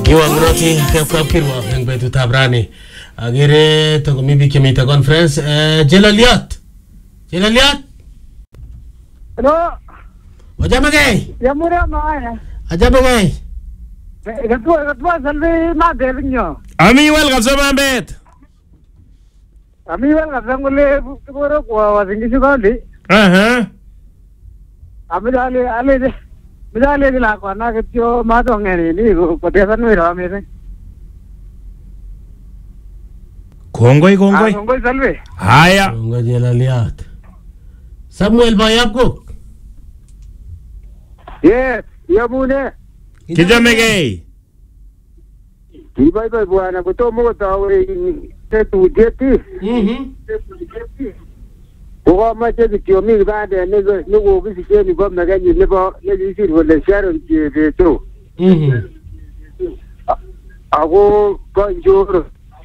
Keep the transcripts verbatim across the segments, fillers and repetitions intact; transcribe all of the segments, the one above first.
Iwang roti kap kirwa yang betu tabrani. Agire to kami bikin meet conference. Jelaliat, Jelaliat. Hello. Wajah magai. Ya murah mana? Aja magai. Ketua ketua salve ma delinyo. Ami wel kapsa bet. Ami wel kapsa ngule kuro kwa wasingi sukali. Aha. Ami dale ale de. Midale de la kwa na ketio ma to ngeni ni ko pesan we ra me. Kongoi kongoi. Ah kongoi salve. Haya. Kongoi Jelaliat. Samuel Bayapko. Yes, ya mune. Kijame gay. Ibai bai buana ko to mo ta we te tu deti. Mhm. Ko ma che di tio mi ba de ne go ne go bi se ni go ma ga ni ne ba ne di si go le share di de to. Mhm. Ako ko njoro.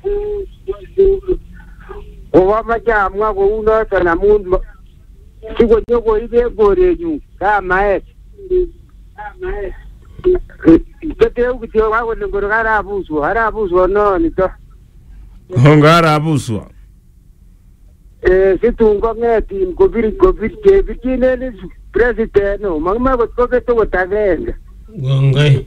Ko ma ja ma go uno ta na mun. Ki go nyo go ibe go re nyu ka ma e. Kete u kitio wa go ngoro gara abusu, hara abusu no ni to. Hongara abuswa. Eh situ ngo ngeti ko biri ko biri ke bikine ni president no, magma go to ke to tageng. Kongoi.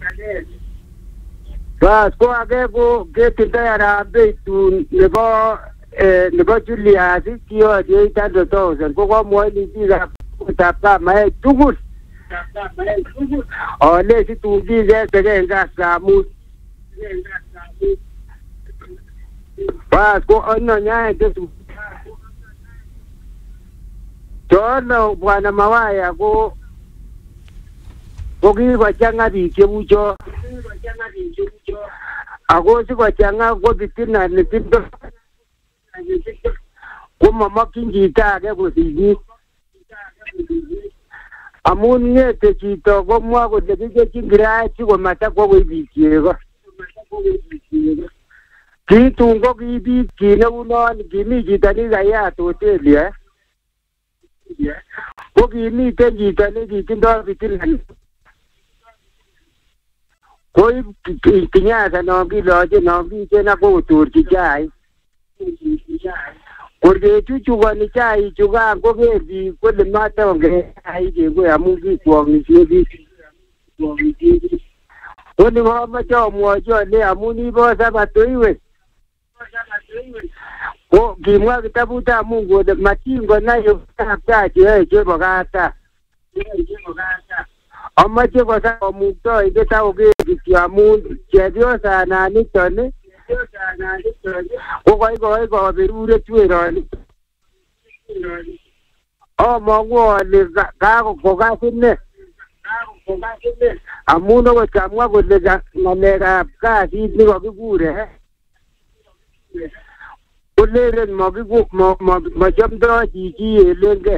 Bas ko age go get tayara be tu nebo eh nebo Julia si kio je ta do to sen ko ko mo ni ti ga ta pa mai tugut. Oh, le si tu di je te ga sa mu. Bas ko ono nya te tu. Tono bwana mawaya ko ko gi ko changa di ke mucho. Ako si ko changa ko bitina ni tindo. Ko mama kingi ta ke ko si. Amun nye te chito ko mwa ko te kike chingira chi ko mata ko ko ibikie ko. Ki tungo ki ibi ki na uno ni ki mi chita ni gaya to teli eh. Ko ki mi te chita ni ki tindo bitin. Ko i kinyasa no ki loje no ki chena ko tur ki chai. Porque chuchu ni chai chuga ko ke di ko le mata nge ai ke ko amu ki ko ni che di ko ni ma ma cho mo cho le amu ni bo sa ba to iwe ko ki mwa kita buta mungu de machingo na yo ta ta che che bo ga ta amma che ko sa mu to ide ta o ke ki amu che dio sa na ni to ne ko ko ko ko berure tuero ni oh mongo le ga ko ga sinne amuno ko kamwa ko le ga ngane ga ka si ni ko gure ko le ren mo bi ko mo mo jam do ji ji lenge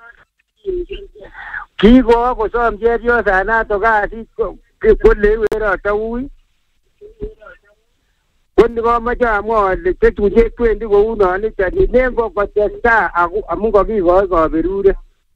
ki ko ko som je dio sana to ga si ko le wera ta ui Kundi ko macha mo le tetu je twendi ko uno ni tani nengo ko testa aku amungo ki ko ko berure.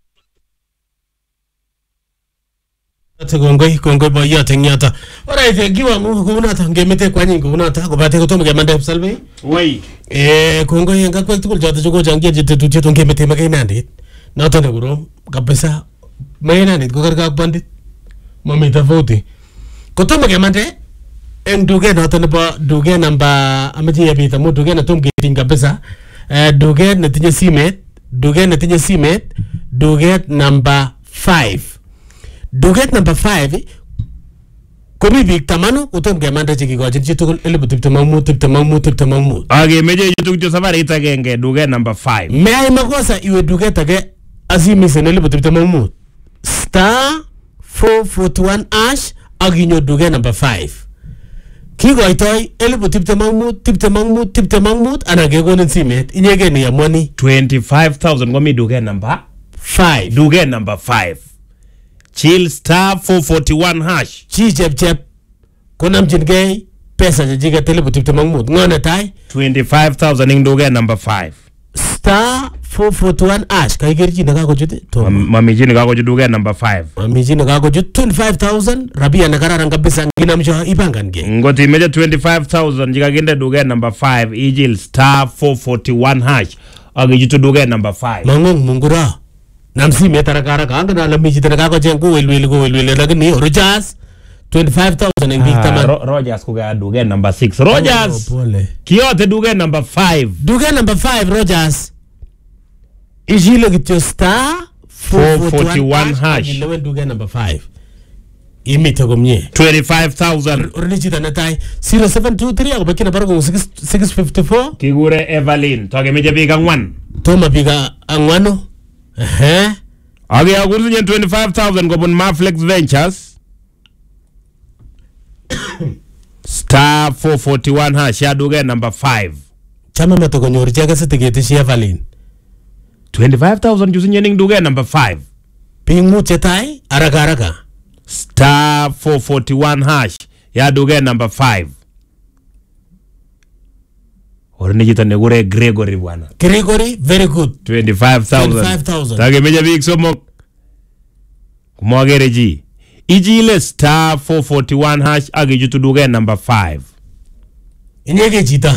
Ate kongoi kongoi boyot eng yoto. Alright, kiwa mu ko unata ngemete kwanyi ko unata ko bate ko tomo gemanda salve. Wei. Eh kongoi nga kwa tukul joto jogo jangie jitu tu jetu ngemete magai nandit. Noto ne guro kabisa magai nandit ko karga bandit. Mami tofauti. Ko tomo gemande en duge noto nebo duge namba amaji yabita mu duge na tum giting kabisa. Eh duge na tinye simet, duge na tinye simet, duge number five. Duget number five komi bik tamanu utom gemanda chiki gojin chitukul elibu tiptamamu tiptamamu tiptamamu. Age meje yutuk jo safari itagenge duget number five. Mea imakosa iwe duget age azimisen elibu tiptamamu. Star four forty-one ash aginyo duget number five. Kigo itoi elibu tiptamamu tiptamamu tiptamamu anage gonin simet inyege ni ya money twenty-five thousand komi duget number five. Duget number five. Chill star four forty-one hash. Chi chep chep konam jingay pesa jajiga telebu tipte mangmut ngone tai twenty-five thousand ing duget number five. star four forty-one hash kaikerchi nekakochut to mami chi nekakochut duket number five. mami chi nekakochut twenty-five thousand rabia nekararan kabisa nginamcho ipangange. Ngot imeche twenty-five thousand chikakinde duket number five ijil star four forty-one hash akichutu duket number five. Mangong mungura namsi metarakara kanga na lamichi tenakakochen kuwelwele kuwelwele lakini Rogers twenty-five thousand eng big taman. Ro Rogers kuka duket number six. Rogers Oh, pole. kiyote duket number five. Duket number five Rogers ijile kityo star four forty-one hash ilewen duket number five imite komye twenty-five thousand. orni chita natai zero seven two three akobakina barako six fifty-four Kigure Evelyn tokemeche biik angwan. toma biga angwano ehe Ake akursinye twenty-five thousand kobun Maflex Ventures star four forty-one hash ya duket number five. chama mato konyor cheke sitiketishi Evelyn twenty-five thousand chusinye ning duket number five. ping mu chetai araka araka Star four forty-one hash ya duket number five. Orni chito nekure Gregory bwana. Gregory very good twenty-five thousand. twenty-five thousand Takemeche biik somok. Kumagere chi. Ijile star four forty-one hash akichutu duket number five. inyeke chita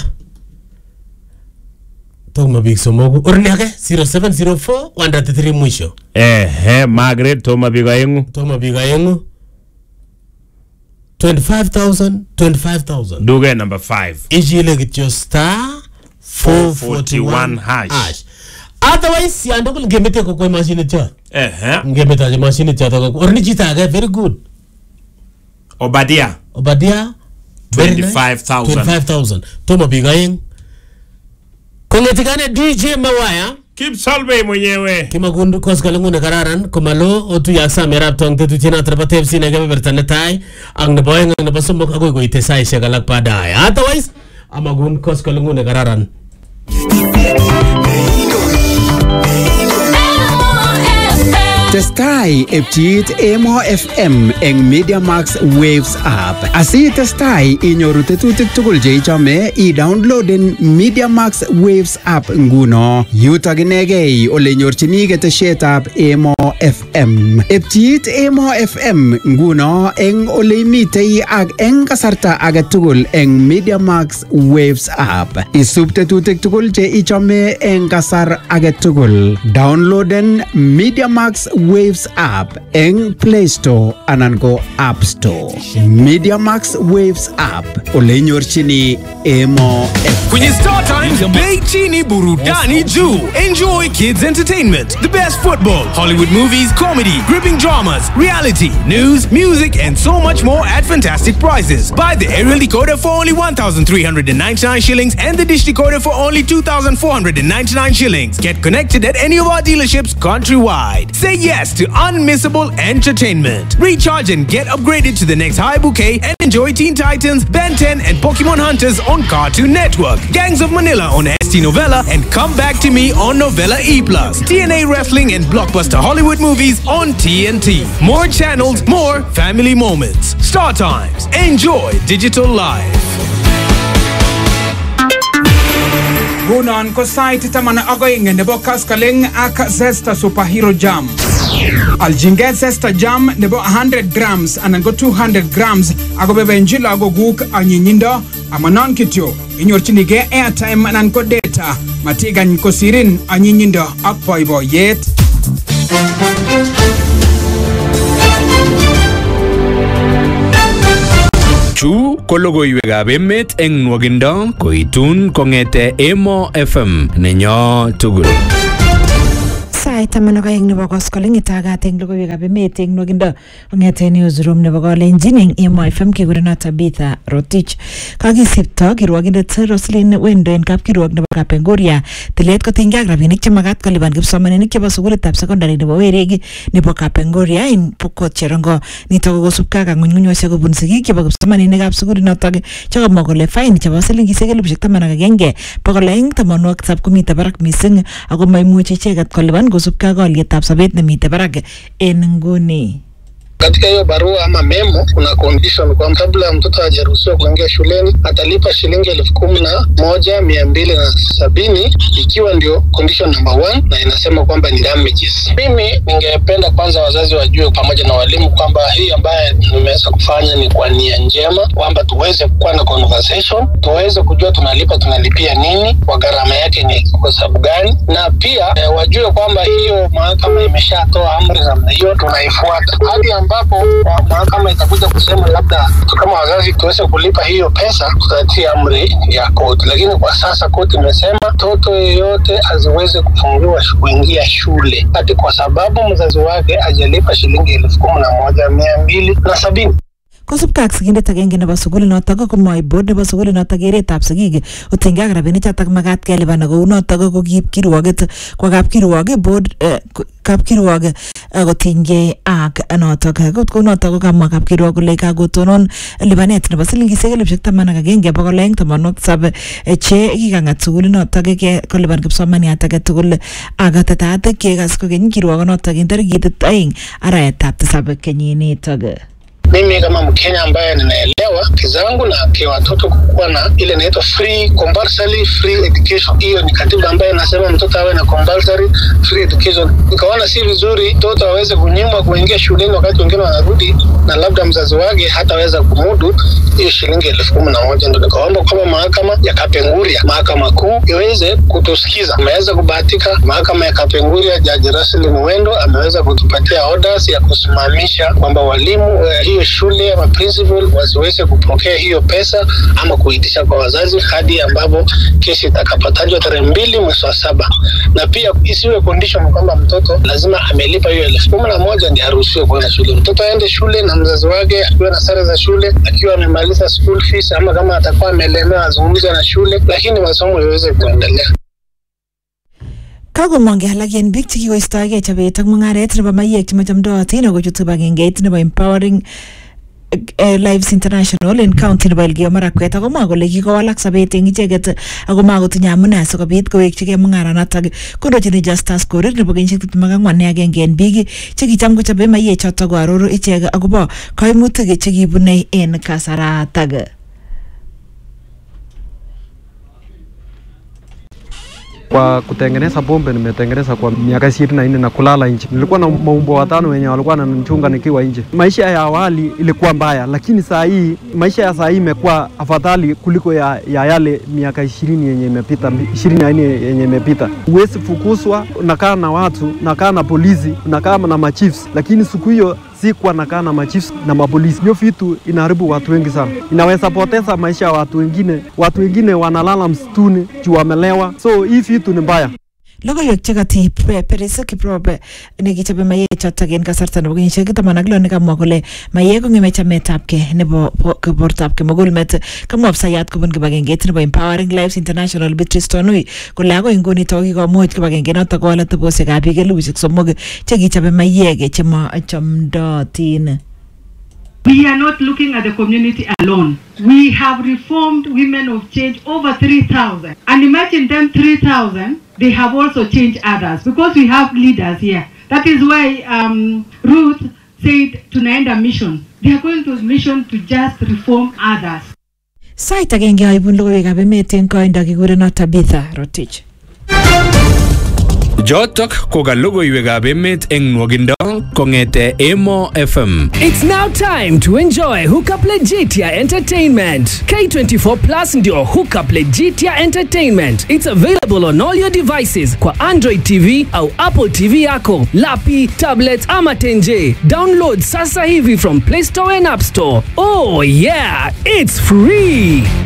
toma big somogu orni ake zero seven zero four one thirty-three mwisho Ehe, Margaret toma biik aengu. toma biga yengu twenty-five thousand twenty-five thousand Duket number five. ijile kityo star four forty-one hash otherwise yandokul ngemete ko kwa machine chat Ehe. ngemete je machine chat ko orni chita ake very good Obadia Obadia very nice. twenty-five thousand. twenty-five thousand toma biga yengu kongetikane D J Mawaya Keep Solvay mwenyewe. kimagundu koskalengune kararan komalo otu yaksa merap tong tetu china trapate F C na kebeberta netai ang nebo aeng ang nebo somok akoy koite saishek alak baadaye otherwise amagun koskalengune kararan. Testai epchit Emo F M eng Media Max Waves app. Asi testai inyoru tetutik tugul che ichome i-downloaden Media Max Waves app nguno. Yutok inegei ole nyorchini ketesietab Emo F M. Epchit Emo F M nguno eng ole imitei ak eng kasarta age tugul eng Media Max Waves app. Isub tetutik tugul che ichome eng kasar age tugul. Downloaden Media Max Waves app eng Play Store anan ko App Store. Media Max Waves app ole nyorchini Emo F M. Kwenye Star Times, bei chini burudani juu. Enjoy kids entertainment, the best football, Hollywood movies, comedy, gripping dramas, reality, news, music, and so much more at fantastic prices. Buy the aerial decoder for only one thousand three hundred ninety-nine shillings and the dish decoder for only two thousand four hundred ninety-nine shillings. Get connected at any of our dealerships countrywide. Say yes to unmissable entertainment. Recharge and get upgraded to the next high bouquet and enjoy Teen Titans, Ben ten, and Pokemon Hunters on Cartoon Network. Gangs of Manila on S T Novella and Come Back to Me on Novella E plus. T N A Wrestling and Blockbuster Hollywood movies on T N T. More channels, more family moments. Star Times. Enjoy digital life. Gunon ko site taman agoy ng nebo kaskaling ak Zesta Superhero Jam. Aljinget Zesta Jam nebo one hundred grams anan go two hundred grams ago bebenjila ago guk anyinyindo amanon kityo. Inyorchinige airtime anan ko data matigan ko sirin anyinyindo ak boyboyet. Chu ko logoiwekab emet eng nwogindo koitun kongete Emo F M nenyo tugul. Sait taman ak aeng nebo koskoling itagat eng logoiwekab emet eng nwogindo kongete newsroom nebo Kalenjin eng Emo F M kekureno Tabitha Rotich. Kakisipto kirwogindet Roslyn Wendo en kapkirwok nebo Kapenguria tilet kotinygei ak rabinik chemagat kolipan kipsomaninik chebo sukulitab secondary nebo Weregi nebo Kapenguria en Pokot Cherongo. Nito ko kosubkei ak ng'unyng'unyosiek kobun sigik chebo kipsomaninikab sukulinotok chekamwa kole fain chebo silingisiek elipusiek taman ak agenge bokol aeng tamanwogik tisab komite barak mising ako maimuchi icheket kolipan kosubkei ak olyetab sobet nemite barak en nguni. Katika hiyo barua ama memo kuna condition kwamba kabla mtoto hajaruhusiwa kuingia shuleni atalipa shilingi elfu kumi na moja mia mbili na sabini ikiwa ndio condition number one, na inasema kwamba ni damages. Mimi ningependa kwanza wazazi wajue pamoja na walimu kwamba hii ambaye nimeweza kufanya ni kwa nia njema, kwamba tuweze kuwa na conversation, tuweze kujua tunalipa tunalipia nini, kwa gharama yake ni kwa sababu gani, na pia eh, wajue kwamba hiyo mahakama imeshatoa amri namna hiyo tunaifuata hadi ambapo mahakama itakuja kusema labda kama wazazi tuweze kulipa hiyo pesa, tutatia amri ya koti. Lakini kwa sasa koti imesema mtoto yeyote asiweze kufungiwa kuingia shule hadi kwa sababu mzazi wake hajalipa shilingi elfu kumi na moja mia mbili na sabini. Kosubkei ak sigindet agenge nebo sukulinotok komoi board nebo sukulinotok keretab sigik otinygei ak rabinik chotok makat kelipan kou notok ko kiib kirwoget kwa kapkirwok board kapkirwok kotinygei ak notok. Kot kou notok ko kamwa kapkirwok kole kakotonon lipanet nebo silingisiek elipusiek taman ak agenge bokol aeng tamanwogik tisab che kikang'at sukulinotok kolipan kipsomaniat age tugul ak tetat kekas kokeny kirwokonotok eng tarikit aeng arawetab tisab kenyinitok. Mimi kama Mkenya ambaye ninaelewa kizangu na kwa watoto kuwa na ile inaitwa free compulsory free education. Hiyo ni katiba ambayo inasema mtoto awe na compulsory free education. Nikaona si vizuri mtoto aweze kunyimwa kuingia shuleni wakati wengine wanarudi na labda mzazi wake hataweza kumudu hiyo shilingi elfu kumi na moja. Ndio nikaomba kama mahakama ya Kapenguria, mahakama kuu iweze kutusikiza. Ameweza kubahatika mahakama ya Kapenguria, Jaji Russell Mwendo ameweza kutupatia orders ya kusimamisha kwamba walimu uh, shule ama principal wasiweze kupokea hiyo pesa ama kuitisha kwa wazazi hadi ambapo kesi itakapotajwa tarehe mbili mwezi wa saba. Na pia isiwe condition kwamba mtoto lazima amelipa hiyo elfu kumi na moja ndio aruhusiwe kwenda shule. Mtoto aende shule na mzazi wake akiwa na sare za shule, akiwa amemaliza school fees, ama kama atakuwa amelemewa azungumze na shule, lakini masomo yaweze kuendelea. Kakomong'e alak en biik chekikoistoegei chobet ak mung'aret nebo mayek chemachamdootin akochut kibagengeit nebo Empowering Lives International en county nebo Elgeyo Marakwet akomwa kole kikowalak sobet eng icheket ako makotinye amune asikobit kowekchigei mung'aranotok. Kondochini Justus Korir nebo kenyisiek tiptem ak ang'wan ne agenge en biik chekicham kochobe mayechotok koaroru ichek akobo kaimutik chekibune en kasaratak. Kwa kutengeneza pombe nimetengeneza kwa miaka ishirini na nne na kulala nje. Nilikuwa na maumbo watano wenye walikuwa wananichunga nikiwa nje. Maisha ya awali ilikuwa mbaya, lakini saa hii maisha ya saa hii imekuwa afadhali kuliko ya, ya yale miaka ishirini yenye imepita, ishirini na nne yenye imepita. Huwezi fukuzwa, unakaa na watu, unakaa na polisi, unakaa na machiefs, lakini siku hiyo si kwa nakaa na machiefs na mapolisi. Hiyo vitu inaharibu watu wengi sana. Inaweza poteza maisha ya watu wengine. Watu wengine wanalala msituni juu wamelewa. So hii vitu ni mbaya. Logoiwek chekati Peresa Kiprop nekichobe mayek chotok en kasarta nebo kenyisiek taman ak lo nekamwa kole mayek kong'eme chametabgei nebo bortab kimugulmet. Kamwa afisayat kobun kibagengeit nebo Empowering Lives International Beatrice Tonui kole akoi nguni kokikomuch kibagenge notok kowal atebosiekab biik elipusiek somok chekichobe mayek chemachamdootin. We are not looking at the community alone. We have reformed Women of Change over three thousand. And imagine them three thousand, they have also changed others because we have leaders here. That is why um, Ruth said tunaenda mission. They are going to mission to just reform others. Sait agenge aibun logoiwekab emet eng koindo kikurenot Tabitha Rotich. Jotok ko ka logoiwekab emet eng nwogindo kong'ete Emo F M. It's now time to enjoy Hookup Legitia Entertainment. K twenty-four Plus ndio Hookup Legitia Entertainment. It's available on all your devices kwa Android T V au Apple T V yako, lapi, tablet ama tenje. Download sasa hivi from Play Store and App Store. Oh yeah, it's free.